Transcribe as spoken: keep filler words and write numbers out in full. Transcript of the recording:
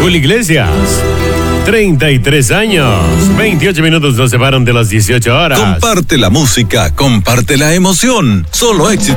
Julio Iglesias. treinta y tres años. veintiocho minutos nos separan de las dieciocho horas. Comparte la música, comparte la emoción. Solo éxito.